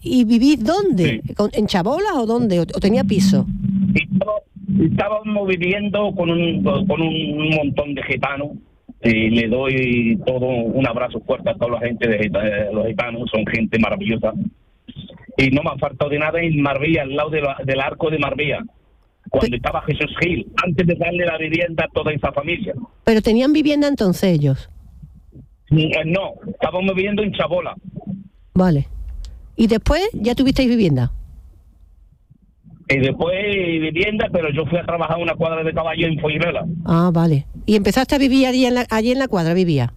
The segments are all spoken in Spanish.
¿Y vivís dónde? Sí. ¿En Chabolas o dónde? ¿O tenía piso? Estábamos viviendo con un montón de gitanos. Le doy todo un abrazo fuerte a toda la gente los gitanos, son gente maravillosa. Y no me ha faltado de nada en Marbella, al lado del arco de Marbella, cuando estaba Jesús Gil, antes de darle la vivienda a toda esa familia. ¿Pero tenían vivienda entonces ellos? No, estábamos viviendo en Chabola. Vale. ¿Y después ya tuvisteis vivienda? Y después vivienda, pero yo fui a trabajar una cuadra de caballo en Fuengirola. Ah, vale. ¿Y empezaste a vivir allí en la cuadra, vivía?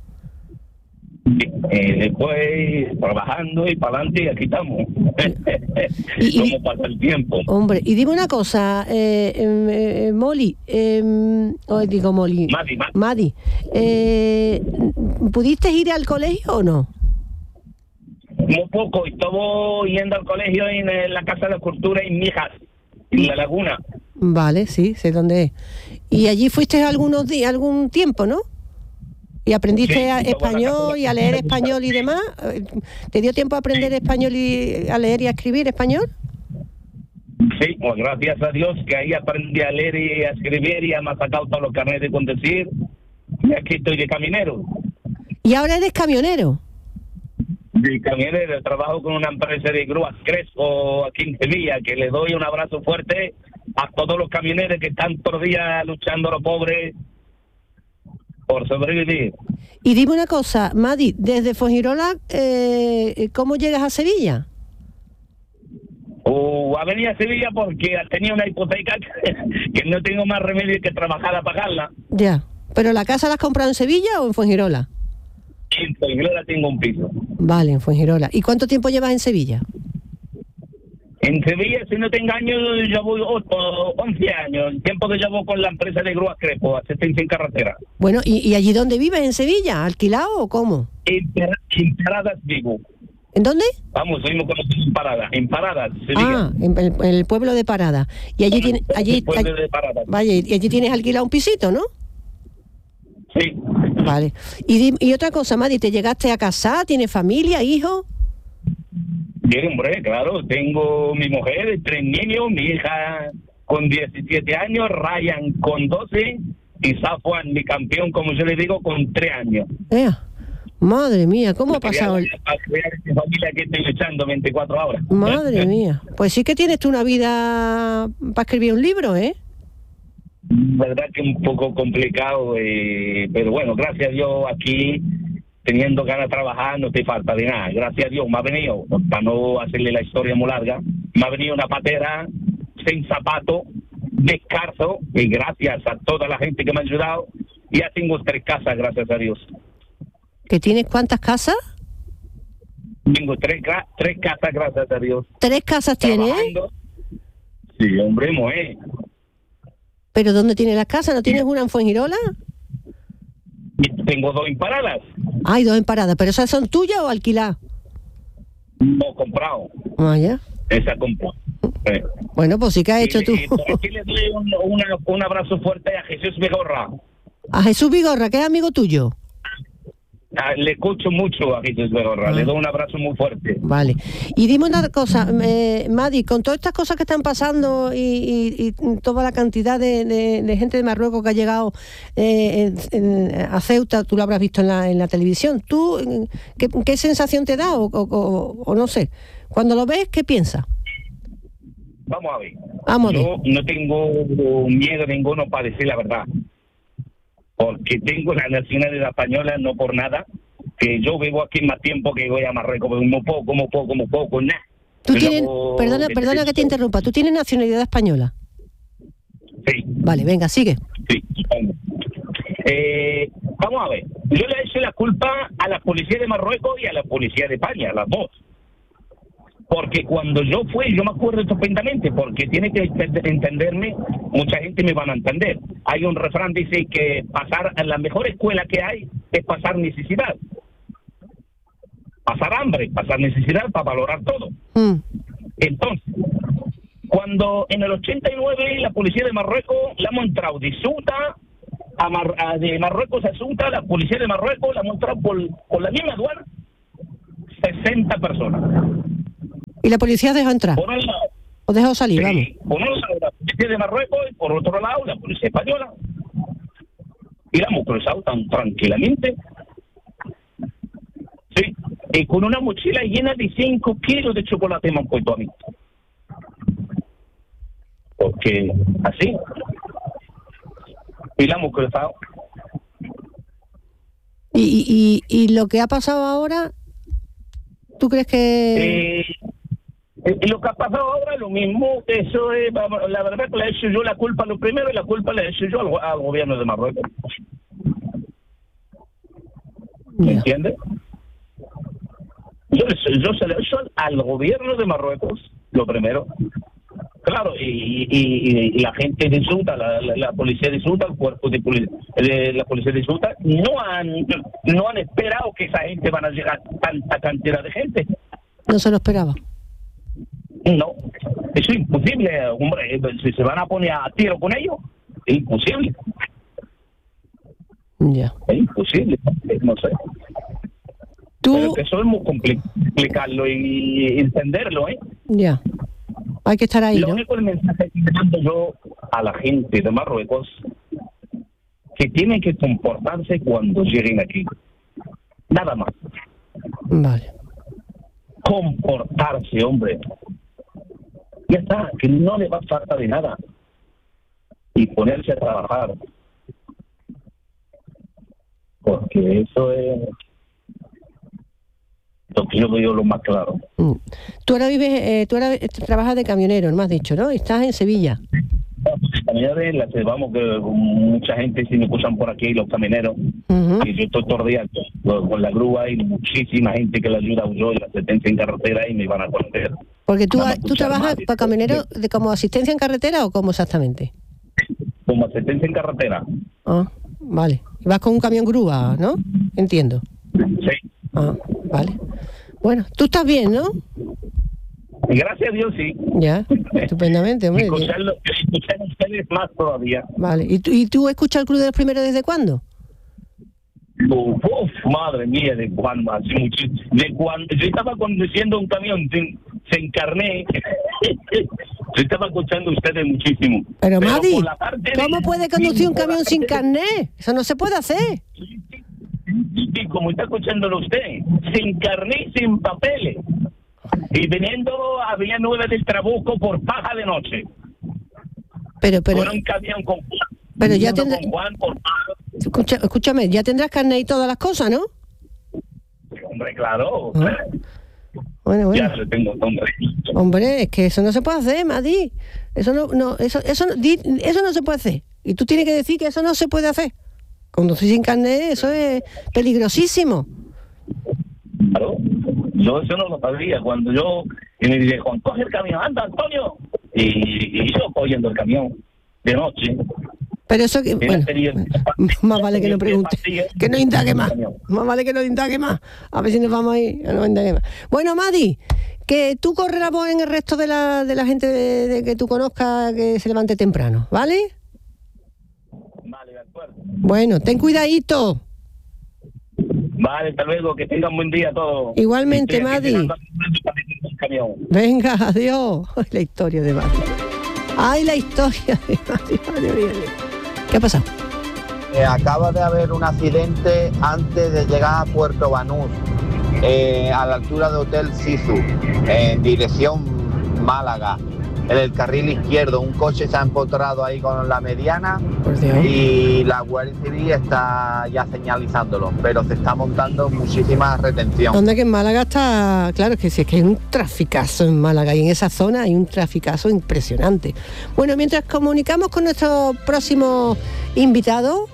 Después trabajando y para adelante y aquí estamos. ¿Cómo pasa el tiempo? Hombre, y dime una cosa, Molly, Molly. Madi. ¿Pudiste ir al colegio o no? Muy poco, estuve yendo al colegio en la Casa de la Cultura en Mijas, en La Laguna. Vale, sí, sé dónde es. Y allí fuiste algunos días, algún tiempo, ¿no? ¿Y aprendiste español y a leer español y demás? ¿Te dio tiempo a aprender español y a leer y a escribir español? Sí, pues gracias a Dios que ahí aprendí a leer y a escribir y me ha sacado todos los carnets de conducir. Y aquí estoy de caminero. ¿Y ahora eres camionero? De camionero, trabajo con una empresa de grúas Crespo aquí en Sevilla, que le doy un abrazo fuerte a todos los camioneros que están todos los días luchando a los pobres por sobrevivir. Y dime una cosa, Madi, desde Fuengirola, ¿cómo llegas a Sevilla? A venir a Sevilla porque tenía una hipoteca que no tengo más remedio que trabajar a pagarla. Ya, ¿pero la casa la has comprado en Sevilla o en Fuengirola? En Fuengirola tengo un piso. Vale, en Fuengirola. ¿Y cuánto tiempo llevas en Sevilla? En Sevilla, si no te engaño, llevo 11 años. El tiempo que llevo con la empresa de grúas Crespo, asistencia en carretera. Bueno, ¿y allí dónde vives? ¿En Sevilla? ¿Alquilado o cómo? En Paradas vivo. ¿En dónde? Vamos, mismo conocido en Paradas. En Paradas, Sevilla. Ah, en el pueblo de Parada. Y allí tienes... de Paradas. Vaya, y allí tienes alquilado un pisito, ¿no? Sí. Vale. Y otra cosa, Madi, ¿te llegaste a casar? ¿Tienes familia, hijos? Sí, hombre, claro. Tengo mi mujer, 3 niños, mi hija con 17 años, Ryan con 12 y Safuan, mi campeón, como yo le digo, con 3 años. Madre mía, ¿cómo ha pasado? Para crear esta familia que estoy luchando 24 horas. Madre mía. Pues sí que tienes tú una vida para escribir un libro, ¿eh? Verdad que un poco complicado, pero bueno, gracias a Dios aquí, teniendo ganas de trabajar, no te falta de nada. Gracias a Dios me ha venido, para no hacerle la historia muy larga, me ha venido una patera sin zapato, descalzo, y gracias a toda la gente que me ha ayudado, ya tengo 3 casas, gracias a Dios. ¿Que tienes cuántas casas? Tengo 3 casas, gracias a Dios. 3 casas tienes. Sí, hombre, mujer. ¿Pero dónde tienes las casas? ¿No tienes una en Fuengirola? Tengo 2 en Paradas. Hay 2 en Parada, ¿pero esas son tuyas o alquiladas? No, comprado. Ah, ya. Esa compró. Bueno, pues sí que has hecho tú. Y por aquí le doy un abrazo fuerte a Jesús Vigorra. A Jesús Vigorra, que es amigo tuyo. Le escucho mucho a Jesús Vigorra, le doy un abrazo muy fuerte. Vale. Y dime una cosa, Madi, con todas estas cosas que están pasando y toda la cantidad de gente de Marruecos que ha llegado a Ceuta, tú lo habrás visto en la televisión, ¿tú qué sensación te da o no sé? Cuando lo ves, ¿qué piensas? Vamos a ver. Yo no tengo miedo ninguno para decir la verdad, porque tengo la nacionalidad española, no por nada, que yo vivo aquí más tiempo que voy a Marruecos, muy poco, nada. Tú tienes, perdona que te interrumpa, ¿tú tienes nacionalidad española? Sí. Vale, venga, sigue. Sí. Vamos a ver, yo le he hecho la culpa a la policía de Marruecos y a la policía de España, las dos. Porque cuando yo fui, yo me acuerdo estupendamente, porque tiene que entenderme, mucha gente me van a entender. Hay un refrán, dice que pasar a la mejor escuela que hay es pasar necesidad. Pasar hambre, pasar necesidad para valorar todo. Entonces, cuando en el 89 la policía de Marruecos la hemos entrado de Ceuta, de Marruecos a Ceuta, la policía de Marruecos la hemos entrado por la misma aduana, 60 personas. ¿Y la policía dejó entrar? Por un lado, ¿O dejó salir? sí, Vamos. por un lado la policía de Marruecos y por otro lado la policía española. Y la hemos cruzado tan tranquilamente. Sí, y con una mochila llena de 5 kilos de chocolate me han puesto a mí. Porque así. Y la hemos cruzado. ¿Y lo que ha pasado ahora, tú crees que...? Lo que ha pasado ahora es lo mismo. Eso es, la verdad que le he hecho yo la culpa lo primero y la culpa le he hecho yo al gobierno de Marruecos. ¿Me entiendes? Yo se lo he hecho al gobierno de Marruecos, lo primero. Claro, y la gente de Ceuta, la policía de Ceuta, el cuerpo de la policía de Ceuta, no han esperado que esa gente van a llegar tanta cantidad de gente. No se lo esperaba. No, eso es imposible, hombre. Si se van a poner a tiro con ellos, es imposible. Ya. Es imposible, no sé. Pero que eso es muy complicarlo y entenderlo, ¿eh? Ya. Hay que estar ahí, Lo ¿no? único el mensaje que mando yo a la gente de Marruecos, que tienen que comportarse cuando lleguen aquí. Nada más. Vale. Comportarse, hombre. Ya está, que no le va a falta de nada. Y ponerse a trabajar. Porque eso es lo que yo veo lo más claro. Tú ahora vives, tú ahora trabajas de camionero, me has dicho, ¿no? Y estás en Sevilla. Vamos, que mucha gente, si me escuchan por aquí, los camioneros, y yo estoy todo el día con la grúa y muchísima gente que le ayuda a yo en la asistencia en carretera y me van a conocer. Porque tú trabajas para camionero como asistencia en carretera o cómo exactamente. Como asistencia en carretera. Ah, vale. Y vas con un camión grúa, ¿no? Entiendo. Sí. Ah, vale. Bueno, tú estás bien, ¿no? Gracias a Dios, sí. Ya, estupendamente, hombre. Escuchar ustedes más todavía. Vale. ¿Y tú escuchas el Club de los Primeros desde cuándo? Madre mía, de cuando, así mucho, de cuando yo estaba conduciendo un camión sin carné, yo estaba escuchando ustedes muchísimo. Pero Madi, ¿cómo de, puede conducir un camión sin carné? Eso no se puede hacer. Y como está escuchándolo usted, sin carné, sin papeles, y viniendo a Villa Nueva del Trabuco por paja de noche. Pero con un camión con pero ya tendrás, escúchame, ya tendrás carné y todas las cosas, ¿no? Hombre, claro. Bueno. Ya lo tengo, hombre, es que eso no se puede hacer, Madi. Eso no se puede hacer. Y tú tienes que decir que eso no se puede hacer. Conducir sin carné, eso es peligrosísimo. Claro, yo eso no lo sabía. Cuando yo me dije, Juan, coge el camión, anda, Antonio. Y yo cogiendo el camión de noche. Pero eso que, bueno, más vale que no pregunte, que no indague más. Más vale que no indague más. A ver si nos vamos a ir a no indague más. Bueno, Madi, que tú corres la voz en el resto de la gente de que tú conozcas que se levante temprano, ¿vale? Vale, de acuerdo. Bueno, ten cuidadito. Vale, hasta luego, que tengan buen día todos. Igualmente, Madi. Venga, adiós. La historia de Madi. Ay, la historia de Madi. ¿Qué ha pasado? Acaba de haber un accidente antes de llegar a Puerto Banús, a la altura de Hotel Sisu, en dirección Málaga. En el carril izquierdo, un coche se ha empotrado ahí con la mediana y la Guardia Civil está ya señalizándolo, pero se está montando muchísima retención. Donde que en Málaga está, claro, que sí, es que hay un traficazo en Málaga y en esa zona hay un traficazo impresionante. Bueno, mientras comunicamos con nuestro próximo invitado,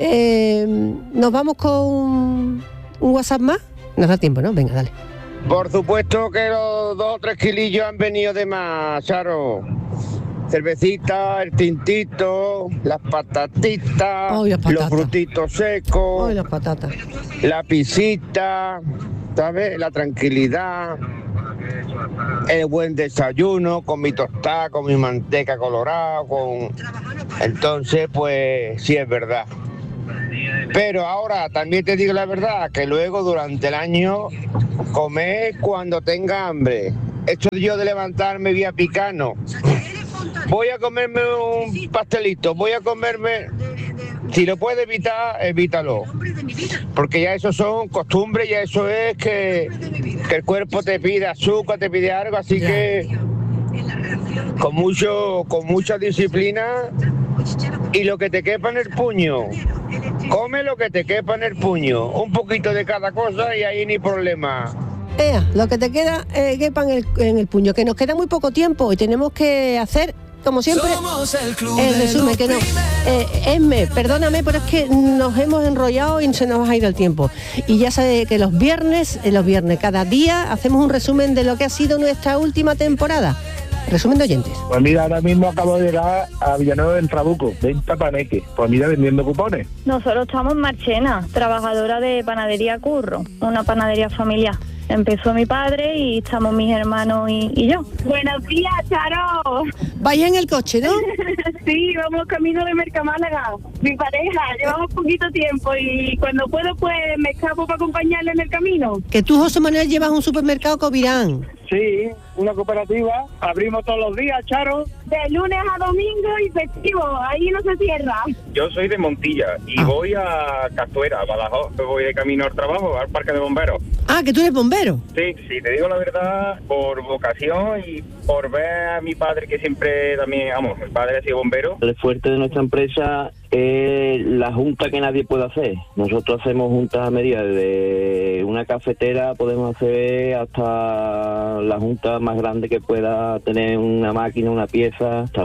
nos vamos con un WhatsApp más. Nos da tiempo, ¿no? Venga, dale. Por supuesto que los 2 o 3 kilillos han venido de más, Charo. Cervecita, el tintito, las patatitas, los frutitos secos, las patatas, la pisita, ¿sabes? La tranquilidad, el buen desayuno con mi tostada, con mi manteca colorada, Entonces, pues sí es verdad. Pero ahora también te digo la verdad, que luego durante el año comer cuando tenga hambre esto yo de levantarme vía picano, voy a comerme un pastelito, voy a comerme... Si lo puedes evitar, evítalo. Porque ya eso son costumbres, ya eso es que el cuerpo te pide azúcar, te pide algo, así que con mucha disciplina y lo que te quepa en el puño. Come lo que te quepa en el puño. Un poquito de cada cosa y ahí ni problema. Lo que te queda quepa en el puño, que nos queda muy poco tiempo y tenemos que hacer, como siempre, el resumen, que no. Esme, perdóname, pero es que nos hemos enrollado y se nos ha ido el tiempo. Y ya sabes que los viernes, cada día hacemos un resumen de lo que ha sido nuestra última temporada. Resumen de oyentes. Pues mira, ahora mismo acabo de llegar a Villanueva del Trabuco, venta paneque. Pues mira, vendiendo cupones. Nosotros estamos en Marchena, trabajadora de Panadería Curro, una panadería familiar. Empezó mi padre y estamos mis hermanos y yo. Buenos días, Charo. Vaya en el coche, ¿no? Sí, vamos camino de Mercamálaga. Mi pareja, llevamos poquito tiempo y cuando puedo pues me escapo para acompañarle en el camino. Que tú, José Manuel, llevas un supermercado Covirán. Sí, una cooperativa. Abrimos todos los días, Charo. De lunes a domingo y festivo, ahí no se cierra. Yo soy de Montilla y voy a Castuera, Badajoz. Voy de camino al trabajo, al parque de bomberos. Ah, que tú eres bombero. Sí, te digo la verdad, por vocación y por ver a mi padre que siempre también, mi padre ha sido bombero. El fuerte de nuestra empresa es la junta que nadie puede hacer. Nosotros hacemos juntas a medida, de una cafetera podemos hacer hasta la junta más grande que pueda tener una máquina, una pieza, hasta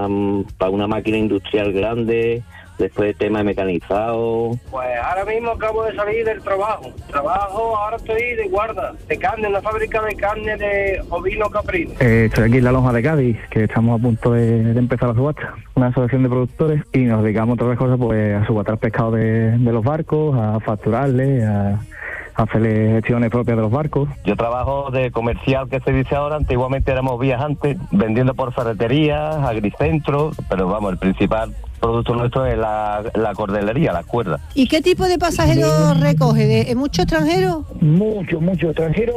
para una máquina industrial grande. Después tema de mecanizado. Pues ahora mismo acabo de salir del trabajo. Ahora estoy de guarda, de carne, en la fábrica de carne de ovino caprino. Estoy aquí en la lonja de Cádiz, que estamos a punto de empezar la subasta. Una asociación de productores y nos dedicamos a todas las cosas, pues a subatar pescado de los barcos, a facturarle, a hacerle gestiones propias de los barcos. Yo trabajo de comercial, que se dice ahora. Antiguamente éramos viajantes, vendiendo por ferreterías, agricentros, pero vamos, el principal producto nuestro es la cordelería, las cuerdas. ¿Y qué tipo de pasajeros recoge? ¿Mucho extranjero? Mucho extranjero,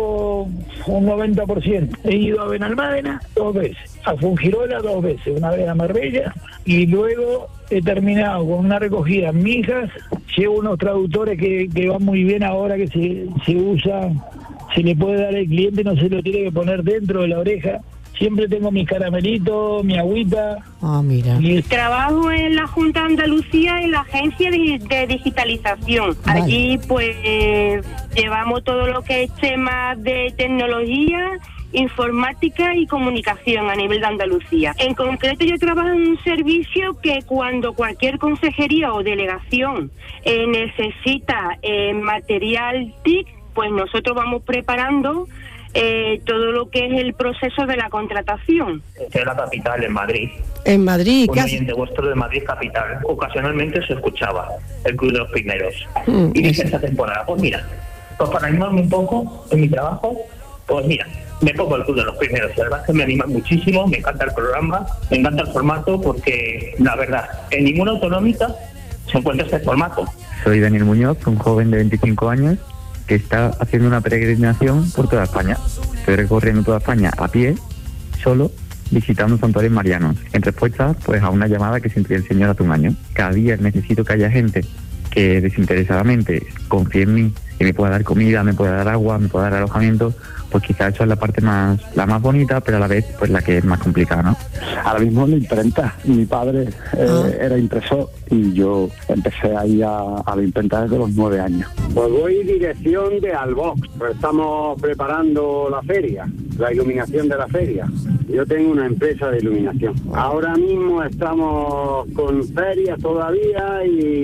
un 90%. He ido a Benalmádena 2 veces, a Fungirola 2 veces, una vez a Marbella, y luego he terminado con una recogida en Mijas. Llevo unos traductores que van muy bien ahora, que se usan, se le puede dar al cliente, no se lo tiene que poner dentro de la oreja. Siempre tengo mis caramelitos, mi agüita. Mira. Trabajo en la Junta de Andalucía en la agencia de digitalización. Vale. Allí pues llevamos todo lo que es temas de tecnología, informática y comunicación a nivel de Andalucía. En concreto yo trabajo en un servicio que cuando cualquier consejería o delegación necesita material TIC, pues nosotros vamos preparando todo lo que es el proceso de la contratación. Estoy en la capital, en Madrid. En Madrid, un oyente vuestro de Madrid capital. Ocasionalmente se escuchaba el Club de los Primeros. Y dije esta temporada, pues mira, pues para animarme un poco en mi trabajo, pues mira, me pongo el Club de los Primeros. La verdad es que me anima muchísimo, me encanta el programa, me encanta el formato, porque la verdad, en ninguna autonómica se encuentra este formato. Soy Daniel Muñoz, un joven de 25 años que está haciendo una peregrinación por toda España. Estoy recorriendo toda España a pie, solo, visitando santuarios marianos, en respuesta pues a una llamada que sentí el Señor hace un año. Cada día necesito que haya gente que desinteresadamente confíe en mí, que me pueda dar comida, me pueda dar agua, me pueda dar alojamiento. Pues quizás eso es la parte la más bonita, pero a la vez pues la que es más complicada, ¿no? Ahora mismo en la imprenta. Mi padre era impresor y yo empecé ahí a la imprenta desde los 9 años. Pues voy dirección de Albox. Pues estamos preparando la feria, la iluminación de la feria. Yo tengo una empresa de iluminación. Ahora mismo estamos con ferias todavía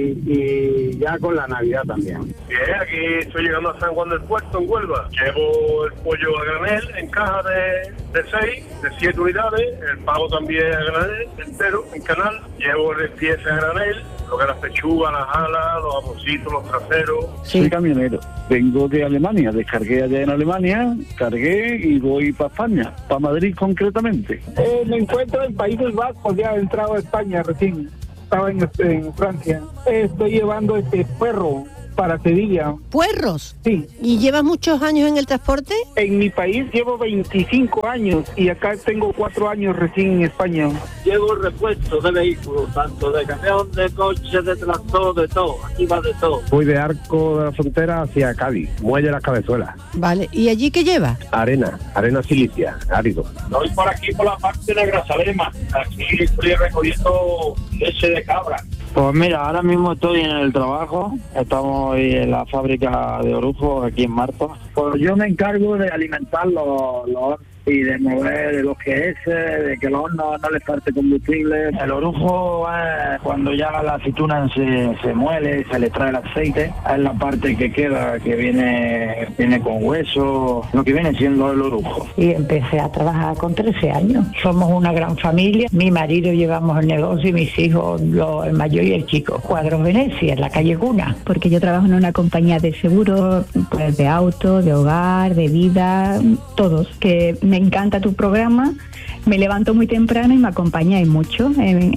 y ya con la Navidad también. Bien, aquí estoy llegando a San Juan del Puerto, en Huelva. Llevo el pollo a granel en caja de 6, de 7 unidades. El pavo también a granel, entero, en canal. Llevo de piezas a granel, lo que es las pechugas, las alas, los jamoncitos, los traseros. Sí. Soy camionero. Vengo de Alemania, descargué allá en Alemania, cargué y voy para España, para Madrid concretamente. Me encuentro en Países Bajos, ya he entrado a España recién. Estaba en Francia. Estoy llevando perro para Sevilla. ¿Puerros? Sí. ¿Y llevas muchos años en el transporte? En mi país llevo 25 años y acá tengo 4 años recién en España. Llevo repuesto de vehículos, tanto de camión, de coche, de tractor, de todo. Aquí va de todo. Voy de Arco de la Frontera hacia Cádiz, Muelle de las Cabezuelas. Vale, ¿y allí qué llevas? Arena silicia, árido. Estoy por aquí, por la parte de Grazalema. Aquí estoy recogiendo leche de cabra. Pues mira, ahora mismo estoy en el trabajo, estamos hoy en la fábrica de orujo aquí en Martos. Pues yo me encargo de alimentar los y de mover los GS, de que los hornos no les falte combustible. El orujo es cuando ya la aceituna se muele, se le trae el aceite, es la parte que queda, que viene con hueso, lo que viene siendo el orujo. Y empecé a trabajar con 13 años. Somos una gran familia, mi marido llevamos el negocio y mis hijos, el mayor y el chico. Cuadros Venecia, en la calle Cuna. Porque yo trabajo en una compañía de seguros, pues de auto, de hogar, de vida, todos, que me encanta tu programa, me levanto muy temprano y me acompañáis mucho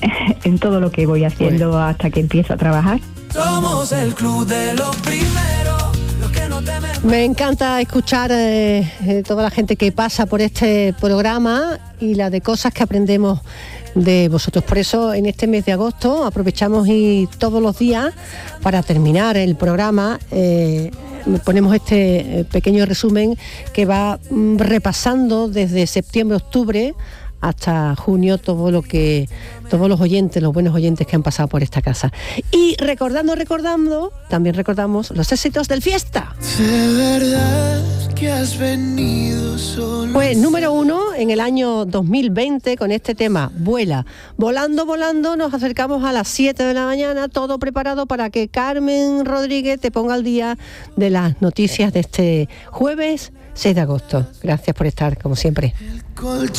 en todo lo que voy haciendo hasta que empiezo a trabajar. Somos el club de los primeros, los que no temen. Me encanta escuchar toda la gente que pasa por este programa y la de cosas que aprendemos de vosotros. Por eso en este mes de agosto aprovechamos y todos los días para terminar el programa ponemos este pequeño resumen que va repasando desde septiembre, octubre hasta junio todos los oyentes, los buenos oyentes que han pasado por esta casa. Y recordando, también recordamos los éxitos del Fiesta. De verdad que has venido solo. Pues número 1 en el año 2020 con este tema, Vuela. Volando, nos acercamos a las 7 de la mañana, todo preparado para que Carmen Rodríguez te ponga al día de las noticias de este jueves 6 de agosto. Gracias por estar, como siempre.